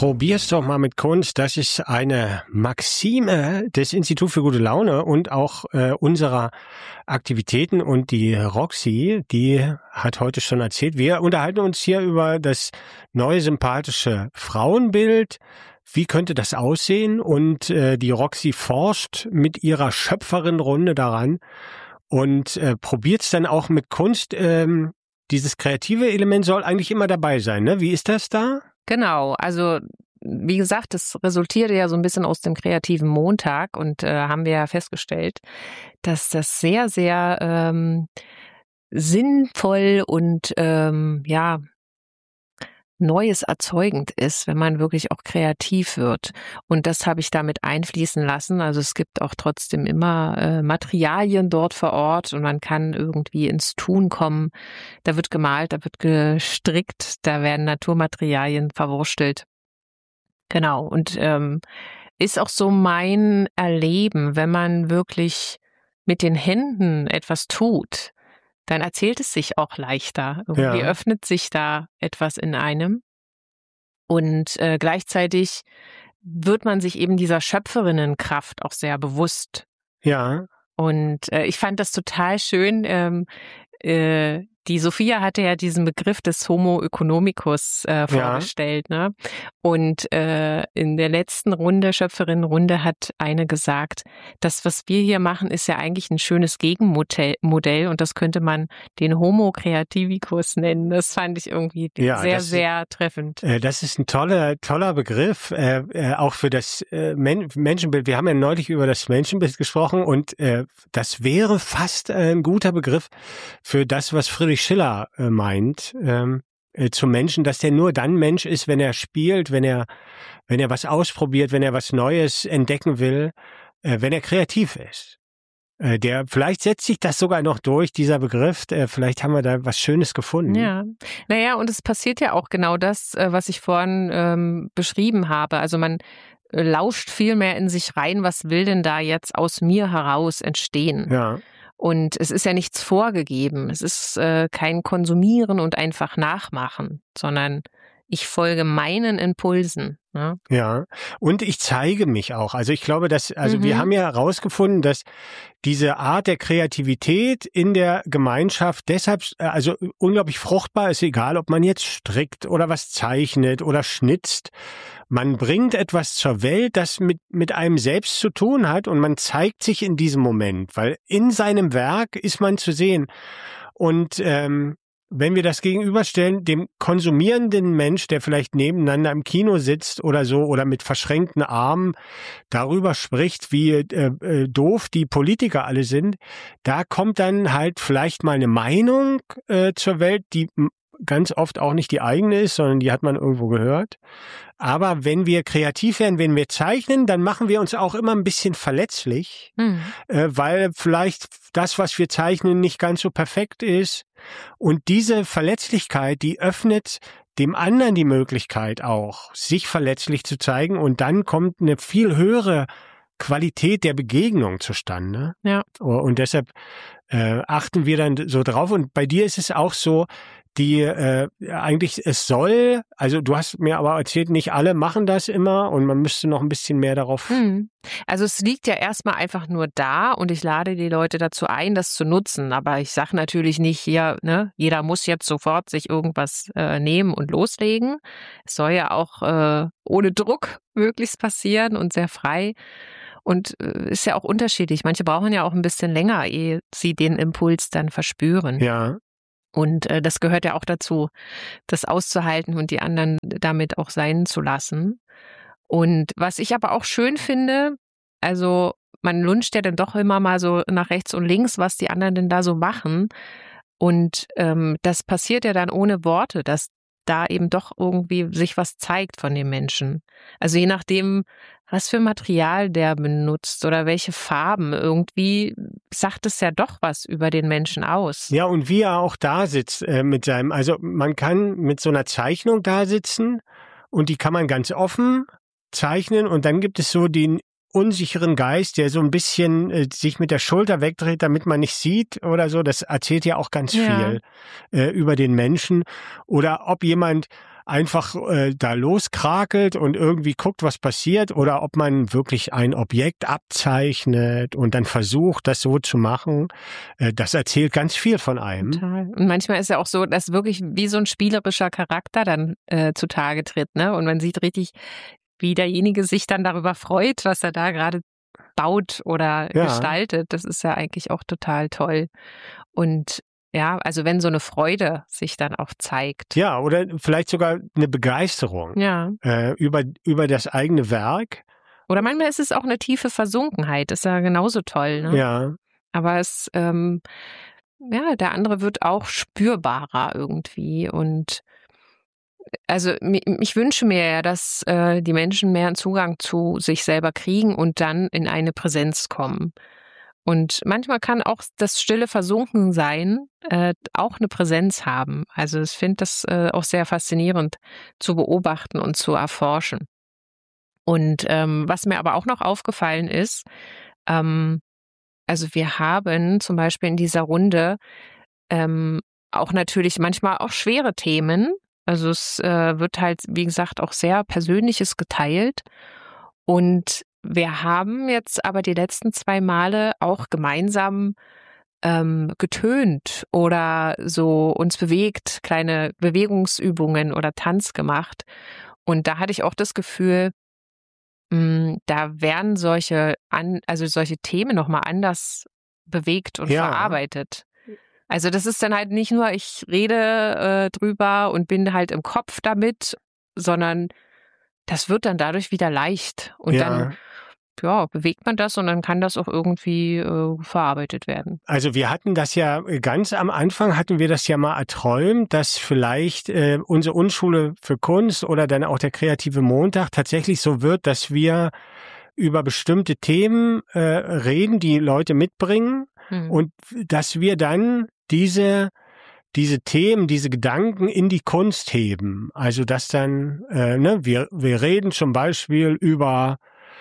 Probier's doch mal mit Kunst. Das ist eine Maxime des Instituts für gute Laune und auch unserer Aktivitäten. Und die Roxy, die hat heute schon erzählt, wir unterhalten uns hier über das neue sympathische Frauenbild. Wie könnte das aussehen? Und die Roxy forscht mit ihrer Schöpferin-Runde daran und probiert's dann auch mit Kunst. Dieses kreative Element soll eigentlich immer dabei sein, ne? Wie ist das da? Genau, also wie gesagt, das resultierte ja so ein bisschen aus dem kreativen Montag und haben wir ja festgestellt, dass das sehr, sehr sinnvoll und Neues erzeugend ist, wenn man wirklich auch kreativ wird. Und das habe ich damit einfließen lassen. Also es gibt auch trotzdem immer Materialien dort vor Ort und man kann irgendwie ins Tun kommen. Da wird gemalt, da wird gestrickt, da werden Naturmaterialien verwurstelt. Genau. Und ist auch so mein Erleben, wenn man wirklich mit den Händen etwas tut, dann erzählt es sich auch leichter. Irgendwie öffnet sich da etwas in einem. Und gleichzeitig wird man sich eben dieser Schöpferinnenkraft auch sehr bewusst. Ja. Und ich fand das total schön. Die Sophia hatte ja diesen Begriff des Homo economicus vorgestellt, ne? Und in der letzten Runde, Schöpferinnenrunde, hat eine gesagt, das, was wir hier machen, ist ja eigentlich ein schönes Gegenmodell und das könnte man den Homo creativicus nennen. Das fand ich irgendwie sehr treffend. Das ist ein toller Begriff, auch für das Menschenbild. Wir haben ja neulich über das Menschenbild gesprochen und das wäre fast ein guter Begriff für das, was Friedrich Schiller meint, zum Menschen, dass der nur dann Mensch ist, wenn er spielt, wenn er was ausprobiert, wenn er was Neues entdecken will, wenn er kreativ ist. Vielleicht setzt sich das sogar noch durch, dieser Begriff, vielleicht haben wir da was Schönes gefunden. Ja, naja, und es passiert ja auch genau das, was ich vorhin beschrieben habe. Also man lauscht viel mehr in sich rein, was will denn da jetzt aus mir heraus entstehen? Ja. Und es ist ja nichts vorgegeben. Es ist kein Konsumieren und einfach Nachmachen, sondern ich folge meinen Impulsen. Ne? Ja, und ich zeige mich auch. Also ich glaube, wir haben ja herausgefunden, dass diese Art der Kreativität in der Gemeinschaft deshalb unglaublich fruchtbar ist, egal ob man jetzt strickt oder was zeichnet oder schnitzt. Man bringt etwas zur Welt, das mit einem selbst zu tun hat und man zeigt sich in diesem Moment, weil in seinem Werk ist man zu sehen. Und wenn wir das gegenüberstellen, dem konsumierenden Mensch, der vielleicht nebeneinander im Kino sitzt oder so oder mit verschränkten Armen darüber spricht, wie doof die Politiker alle sind, da kommt dann halt vielleicht mal eine Meinung zur Welt, die ganz oft auch nicht die eigene ist, sondern die hat man irgendwo gehört. Aber wenn wir kreativ werden, wenn wir zeichnen, dann machen wir uns auch immer ein bisschen verletzlich, weil vielleicht das, was wir zeichnen, nicht ganz so perfekt ist. Und diese Verletzlichkeit, die öffnet dem anderen die Möglichkeit auch, sich verletzlich zu zeigen. Und dann kommt eine viel höhere Qualität der Begegnung zustande. Ja. Und deshalb achten wir dann so drauf. Und bei dir ist es auch so, also du hast mir aber erzählt, nicht alle machen das immer und man müsste noch ein bisschen mehr darauf. Also es liegt ja erstmal einfach nur da und ich lade die Leute dazu ein, das zu nutzen. Aber ich sage natürlich nicht hier, ne, jeder muss jetzt sofort sich irgendwas nehmen und loslegen. Es soll ja auch ohne Druck möglichst passieren und sehr frei. Und ist ja auch unterschiedlich. Manche brauchen ja auch ein bisschen länger, ehe sie den Impuls dann verspüren. Ja. Und das gehört ja auch dazu, das auszuhalten und die anderen damit auch sein zu lassen. Und was ich aber auch schön finde, also man lunscht ja dann doch immer mal so nach rechts und links, was die anderen denn da so machen. Und das passiert ja dann ohne Worte, dass da eben doch irgendwie sich was zeigt von dem Menschen. Also je nachdem, was für Material der benutzt oder welche Farben, irgendwie sagt es ja doch was über den Menschen aus. Ja, und wie er auch da sitzt also man kann mit so einer Zeichnung da sitzen und die kann man ganz offen zeichnen und dann gibt es so den unsicheren Geist, der so ein bisschen sich mit der Schulter wegdreht, damit man nicht sieht oder so. Das erzählt ja auch ganz viel über den Menschen. Oder ob jemand einfach da loskrakelt und irgendwie guckt, was passiert, oder ob man wirklich ein Objekt abzeichnet und dann versucht, das so zu machen. Das erzählt ganz viel von einem. Total. Und manchmal ist ja auch so, dass wirklich wie so ein spielerischer Charakter dann zutage tritt, ne? Und man sieht richtig, wie derjenige sich dann darüber freut, was er da gerade baut oder gestaltet. Das ist ja eigentlich auch total toll. Und ja, also wenn so eine Freude sich dann auch zeigt. Ja, oder vielleicht sogar eine Begeisterung über das eigene Werk. Oder manchmal ist es auch eine tiefe Versunkenheit. Das ist ja genauso toll, ne? Ja. Aber der andere wird auch spürbarer irgendwie. Und also ich wünsche mir ja, dass die Menschen mehr einen Zugang zu sich selber kriegen und dann in eine Präsenz kommen. Und manchmal kann auch das stille Versunkensein auch eine Präsenz haben. Also ich finde das auch sehr faszinierend zu beobachten und zu erforschen. Und was mir aber auch noch aufgefallen ist, also wir haben zum Beispiel in dieser Runde auch natürlich manchmal auch schwere Themen. Also es wird halt, wie gesagt, auch sehr Persönliches geteilt. Und wir haben jetzt aber die letzten 2 Male auch gemeinsam getönt oder so uns bewegt, kleine Bewegungsübungen oder Tanz gemacht. Und da hatte ich auch das Gefühl, da werden solche Themen nochmal anders bewegt und verarbeitet. Also das ist dann halt nicht nur, ich rede drüber und bin halt im Kopf damit, sondern das wird dann dadurch wieder leicht. Und dann bewegt man das und dann kann das auch irgendwie verarbeitet werden. Also wir hatten das ja ganz am Anfang, hatten wir das ja mal erträumt, dass vielleicht unsere Unschule für Kunst oder dann auch der Kreative Montag tatsächlich so wird, dass wir über bestimmte Themen reden, die Leute mitbringen und dass wir dann diese Themen, diese Gedanken in die Kunst heben. Also dass dann, wir reden zum Beispiel über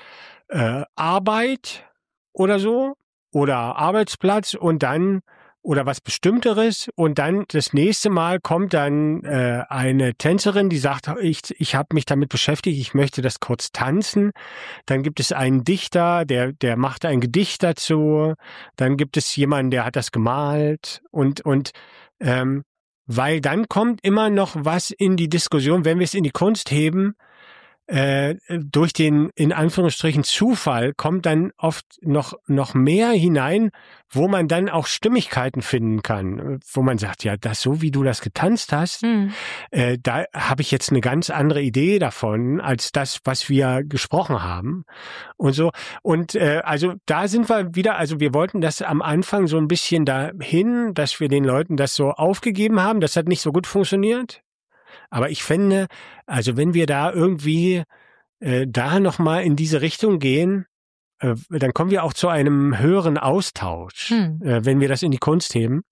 Arbeit oder so oder Arbeitsplatz und dann oder was Bestimmteres und dann das nächste Mal kommt dann eine Tänzerin, die sagt, ich habe mich damit beschäftigt, ich möchte das kurz tanzen. Dann gibt es einen Dichter, der macht ein Gedicht dazu. Dann gibt es jemanden, der hat das gemalt und weil dann kommt immer noch was in die Diskussion, wenn wir es in die Kunst heben, durch den, in Anführungsstrichen, Zufall kommt dann oft noch mehr hinein, wo man dann auch Stimmigkeiten finden kann, wo man sagt, ja, das so wie du das getanzt hast, da habe ich jetzt eine ganz andere Idee davon, als das, was wir gesprochen haben und so. Und also da sind wir wieder, also wir wollten das am Anfang so ein bisschen dahin, dass wir den Leuten das so aufgegeben haben, das hat nicht so gut funktioniert. Aber ich fände, also wenn wir da irgendwie da nochmal in diese Richtung gehen, dann kommen wir auch zu einem höheren Austausch, wenn wir das in die Kunst heben.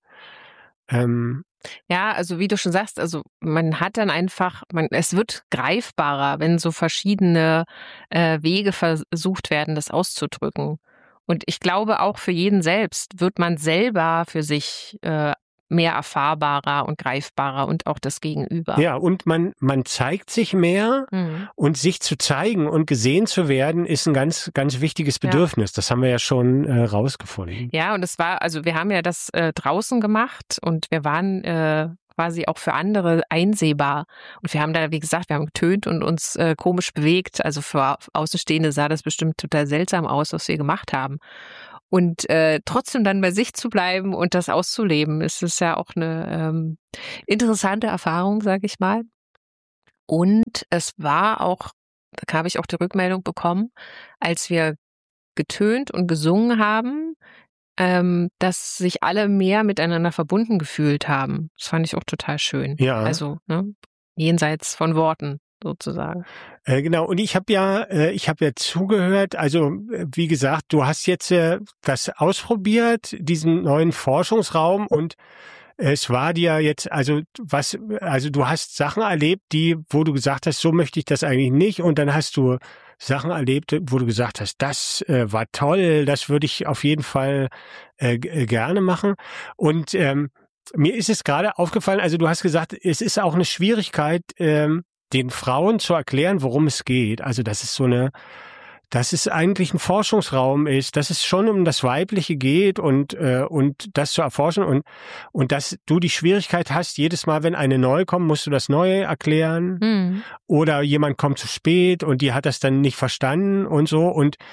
Ja, also wie du schon sagst, also man hat dann einfach, es wird greifbarer, wenn so verschiedene Wege versucht werden, das auszudrücken. Und ich glaube, auch für jeden selbst wird man selber für sich mehr erfahrbarer und greifbarer und auch das Gegenüber. Ja, und man zeigt sich mehr und sich zu zeigen und gesehen zu werden, ist ein ganz, ganz wichtiges Bedürfnis. Das haben wir ja schon rausgefunden. Ja, und wir haben ja das draußen gemacht und wir waren quasi auch für andere einsehbar. Und wir haben da, wie gesagt, wir haben getönt und uns komisch bewegt. Also für Außenstehende sah das bestimmt total seltsam aus, was wir gemacht haben. Und trotzdem dann bei sich zu bleiben und das auszuleben, ist es ja auch eine interessante Erfahrung, sage ich mal. Und es war auch, da habe ich auch die Rückmeldung bekommen, als wir getönt und gesungen haben, dass sich alle mehr miteinander verbunden gefühlt haben. Das fand ich auch total schön. Ja. Also jenseits von Worten. Sozusagen. Genau, und ich habe ja zugehört, also wie gesagt, du hast jetzt das ausprobiert, diesen neuen Forschungsraum und es war dir jetzt, also du hast Sachen erlebt, wo du gesagt hast, so möchte ich das eigentlich nicht und dann hast du Sachen erlebt, wo du gesagt hast, das war toll, das würde ich auf jeden Fall gerne machen und mir ist es gerade aufgefallen, also du hast gesagt, es ist auch eine Schwierigkeit, den Frauen zu erklären, worum es geht. Also dass es eigentlich ein Forschungsraum ist, dass es schon um das Weibliche geht und das zu erforschen und dass du die Schwierigkeit hast, jedes Mal, wenn eine neue kommt, musst du das Neue erklären. Mhm. Oder jemand kommt zu spät und die hat das dann nicht verstanden und so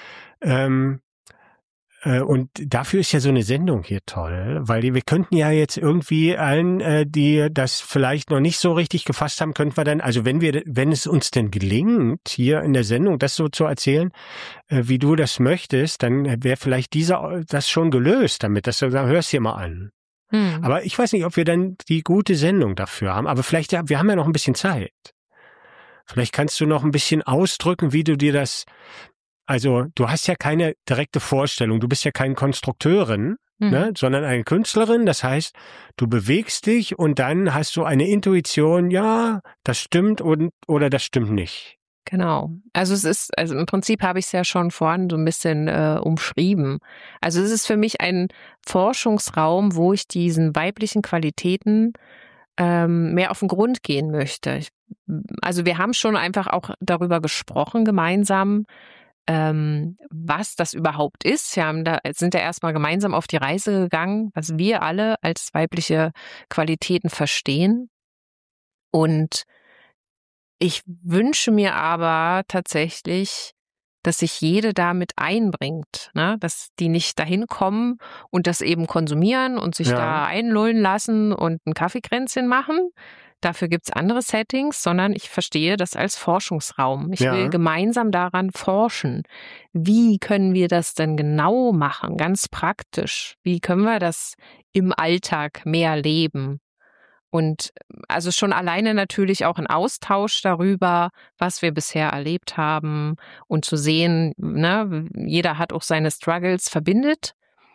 und dafür ist ja so eine Sendung hier toll, weil wir könnten ja jetzt irgendwie allen, die das vielleicht noch nicht so richtig gefasst haben, könnten wir dann, also wenn es uns denn gelingt, hier in der Sendung das so zu erzählen, wie du das möchtest, dann wäre vielleicht das schon gelöst damit, dass du sagst, hörst dir mal an. Aber ich weiß nicht, ob wir dann die gute Sendung dafür haben, aber vielleicht, ja, wir haben ja noch ein bisschen Zeit. Vielleicht kannst du noch ein bisschen ausdrücken, wie du dir das. Also du hast ja keine direkte Vorstellung, du bist ja keine Konstrukteurin, ne, sondern eine Künstlerin. Das heißt, du bewegst dich und dann hast du eine Intuition, ja, das stimmt oder das stimmt nicht. Genau. Also im Prinzip habe ich es ja schon vorhin so ein bisschen umschrieben. Also es ist für mich ein Forschungsraum, wo ich diesen weiblichen Qualitäten mehr auf den Grund gehen möchte. Also wir haben schon einfach auch darüber gesprochen gemeinsam, was das überhaupt ist. Sind ja erstmal gemeinsam auf die Reise gegangen, was wir alle als weibliche Qualitäten verstehen. Und ich wünsche mir aber tatsächlich, dass sich jede da mit einbringt, ne? Dass die nicht dahin kommen und das eben konsumieren und sich da einlullen lassen und ein Kaffeekränzchen machen. Dafür gibt's andere Settings, sondern ich verstehe das als Forschungsraum. Ich will gemeinsam daran forschen. Wie können wir das denn genau machen, ganz praktisch? Wie können wir das im Alltag mehr leben? Und also schon alleine natürlich auch ein Austausch darüber, was wir bisher erlebt haben und zu sehen, ne, jeder hat auch seine Struggles verbindet.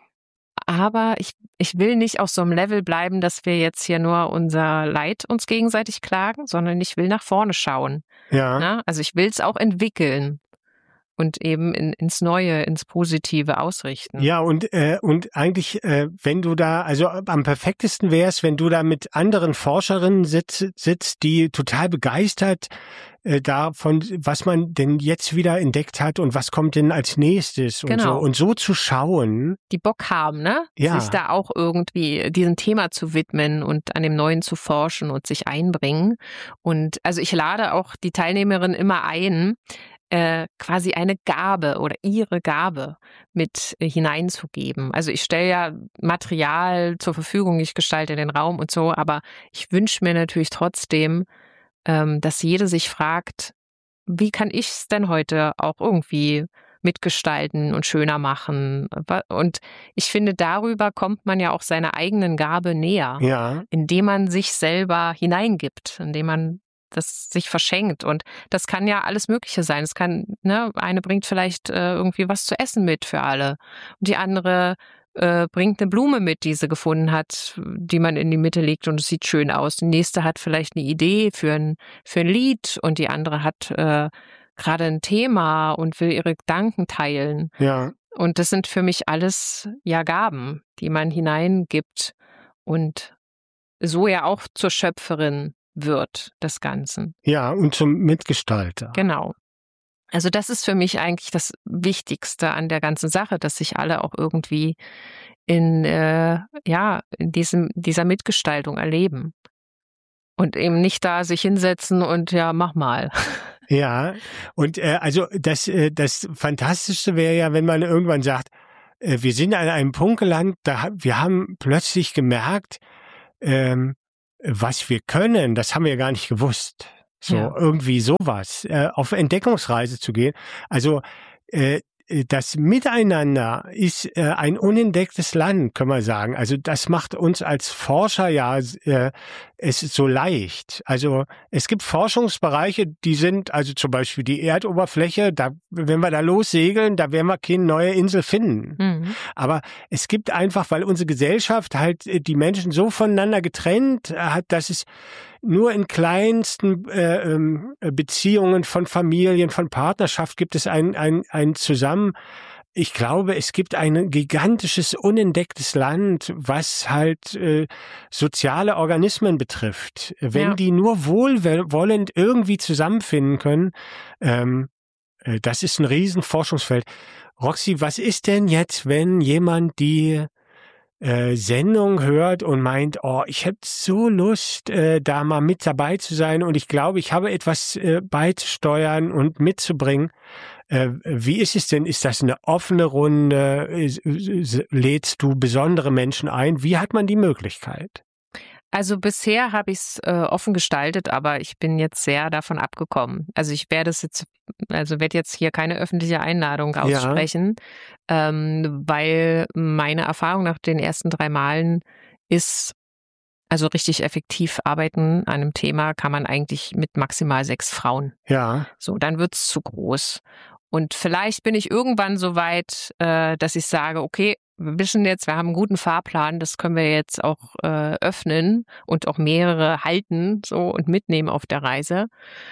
Aber ich will nicht auf so einem Level bleiben, dass wir jetzt hier nur unser Leid uns gegenseitig klagen, sondern ich will nach vorne schauen. Ja. Ne? Also ich will es auch entwickeln und eben ins Neue, ins Positive ausrichten. Ja, und eigentlich, wenn du da, also am perfektesten wäre es, wenn du da mit anderen Forscherinnen sitzt, die total begeistert davon, was man denn jetzt wieder entdeckt hat und was kommt denn als nächstes und so. Und so zu schauen. Die Bock haben, ne? Ja. Sich da auch irgendwie diesem Thema zu widmen und an dem Neuen zu forschen und sich einbringen. Und also ich lade auch die Teilnehmerinnen immer ein, quasi eine Gabe oder ihre Gabe mit hineinzugeben. Also ich stelle ja Material zur Verfügung, ich gestalte den Raum und so, aber ich wünsche mir natürlich trotzdem, dass jede sich fragt, wie kann ich es denn heute auch irgendwie mitgestalten und schöner machen? Und ich finde, darüber kommt man ja auch seiner eigenen Gabe näher, indem man sich selber hineingibt, indem man das sich verschenkt. Und das kann ja alles Mögliche sein. Es kann, ne, eine bringt vielleicht irgendwie was zu essen mit für alle. Und die andere bringt eine Blume mit, die sie gefunden hat, die man in die Mitte legt und es sieht schön aus. Die nächste hat vielleicht eine Idee für ein Lied und die andere hat gerade ein Thema und will ihre Gedanken teilen. Ja. Und das sind für mich alles ja Gaben, die man hineingibt und so ja auch zur Schöpferin wird des Ganzen. Ja, und zum Mitgestalter. Genau. Also das ist für mich eigentlich das Wichtigste an der ganzen Sache, dass sich alle auch irgendwie in dieser Mitgestaltung erleben und eben nicht da sich hinsetzen und ja, mach mal. Ja, und also das Fantastischste wäre ja, wenn man irgendwann sagt, wir sind an einem Punkt gelangt, wir haben plötzlich gemerkt, was wir können, das haben wir gar nicht gewusst. So, irgendwie sowas, auf Entdeckungsreise zu gehen. Also, das Miteinander ist ein unentdecktes Land, können wir sagen. Also das macht uns als Forscher es ist so leicht. Also es gibt Forschungsbereiche, die sind, also zum Beispiel die Erdoberfläche, wenn wir da lossegeln, da werden wir keine neue Insel finden. Mhm. Aber es gibt einfach, weil unsere Gesellschaft halt die Menschen so voneinander getrennt hat, dass es nur in kleinsten Beziehungen von Familien, von Partnerschaft gibt es ein ich glaube, es gibt ein gigantisches, unentdecktes Land, was halt soziale Organismen betrifft. Wenn die nur wohlwollend irgendwie zusammenfinden können, das ist ein riesen Forschungsfeld. Roxy, was ist denn jetzt, wenn jemand die Sendung hört und meint, oh, ich hätte so Lust, da mal mit dabei zu sein und ich glaube, ich habe etwas beizusteuern und mitzubringen. Wie ist es denn? Ist das eine offene Runde? Lädst du besondere Menschen ein? Wie hat man die Möglichkeit? Also bisher habe ich es offen gestaltet, aber ich bin jetzt sehr davon abgekommen. Also ich werde jetzt hier keine öffentliche Einladung aussprechen, weil meine Erfahrung nach den ersten 3 Malen ist, also richtig effektiv arbeiten an einem Thema kann man eigentlich mit maximal 6 Frauen. Ja. So, dann wird's zu groß. Und vielleicht bin ich irgendwann so weit, dass ich sage, okay, wir haben einen guten Fahrplan, das können wir jetzt auch öffnen und auch mehrere halten so und mitnehmen auf der Reise.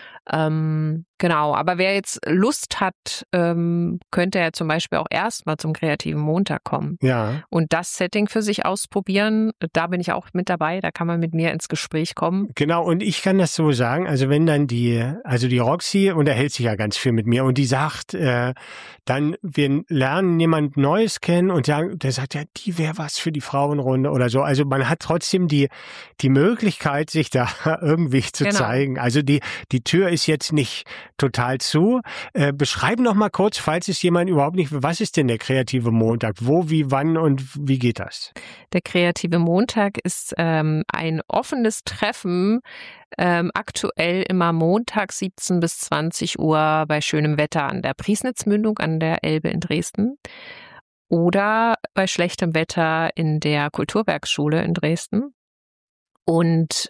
Genau, aber wer jetzt Lust hat, könnte ja zum Beispiel auch erstmal zum Kreativen Montag kommen. Ja. Und das Setting für sich ausprobieren. Da bin ich auch mit dabei, da kann man mit mir ins Gespräch kommen. Genau, und ich kann das so sagen, also wenn dann die Roxy unterhält sich ja ganz viel mit mir und die sagt, dann wir lernen jemand Neues kennen und der sagt, ja, die wäre was für die Frauenrunde oder so. Also man hat trotzdem die Möglichkeit, sich da irgendwie zu zeigen. Also die Tür ist jetzt nicht total zu. Beschreib noch mal kurz, falls es jemand überhaupt nicht, was ist denn der Kreative Montag? Wo, wie, wann und wie geht das? Der Kreative Montag ist ein offenes Treffen, aktuell immer Montag 17 bis 20 Uhr bei schönem Wetter an der Priesnitzmündung an der Elbe in Dresden oder bei schlechtem Wetter in der Kulturwerkschule in Dresden. Und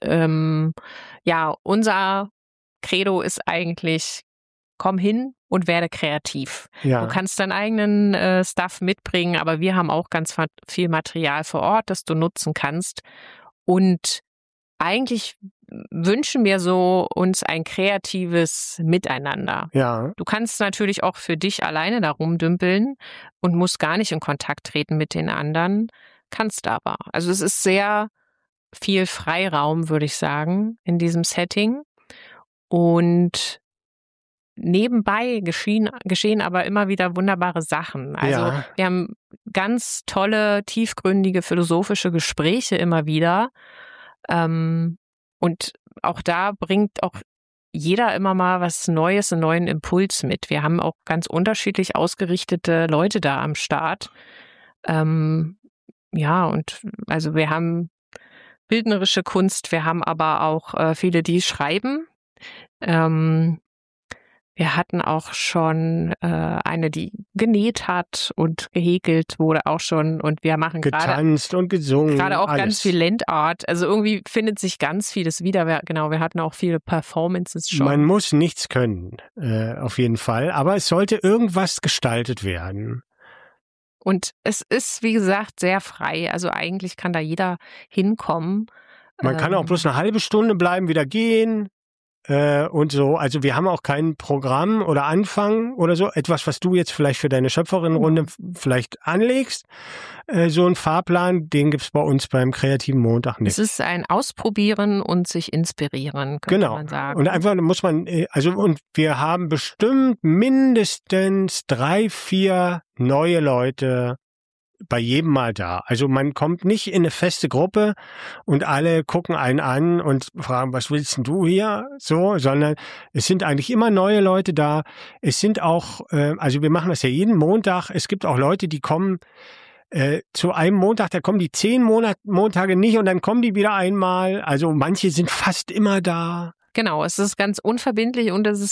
unser Credo ist eigentlich, komm hin und werde kreativ. Ja. Du kannst deinen eigenen Stuff mitbringen, aber wir haben auch ganz viel Material vor Ort, das du nutzen kannst. Und eigentlich wünschen wir uns ein kreatives Miteinander. Ja. Du kannst natürlich auch für dich alleine da rumdümpeln und musst gar nicht in Kontakt treten mit den anderen, kannst aber. Also es ist sehr viel Freiraum, würde ich sagen, in diesem Setting. Und nebenbei geschehen aber immer wieder wunderbare Sachen. Also wir haben ganz tolle, tiefgründige, philosophische Gespräche immer wieder. Und auch da bringt auch jeder immer mal was Neues, einen neuen Impuls mit. Wir haben auch ganz unterschiedlich ausgerichtete Leute da am Start. Und also wir haben bildnerische Kunst, wir haben aber auch viele, die schreiben. Wir hatten auch schon eine, die genäht hat und gehäkelt wurde auch schon und wir machen getanzt und gesungen. Gerade auch alles. Ganz viel Landart. Also irgendwie findet sich ganz vieles wieder. Wir hatten auch viele Performances schon. Man muss nichts können, auf jeden Fall. Aber es sollte irgendwas gestaltet werden. Und es ist, wie gesagt, sehr frei. Also eigentlich kann da jeder hinkommen. Man kann auch bloß eine halbe Stunde bleiben, wieder gehen. Und so, also wir haben auch kein Programm oder Anfang oder so, etwas, was du jetzt vielleicht für deine Schöpferinnenrunde vielleicht anlegst. So ein Fahrplan, den gibt's bei uns beim Kreativen Montag nicht. Es ist ein Ausprobieren und sich inspirieren, könnte man sagen. Und einfach muss man, und wir haben bestimmt mindestens 3, 4 neue Leute bei jedem Mal da. Also man kommt nicht in eine feste Gruppe und alle gucken einen an und fragen, was willst denn du hier? So, sondern es sind eigentlich immer neue Leute da. Es sind auch, also wir machen das ja jeden Montag. Es gibt auch Leute, die kommen zu einem Montag, da kommen die 10 Montage nicht und dann kommen die wieder einmal. Also manche sind fast immer da. Genau, es ist ganz unverbindlich und es ist